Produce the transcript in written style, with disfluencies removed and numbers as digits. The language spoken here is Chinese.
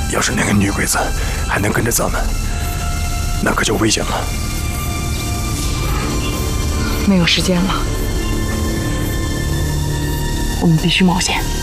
要是那个女鬼子还能跟着咱们，那可就危险了。 没有时间了，我们必须冒险。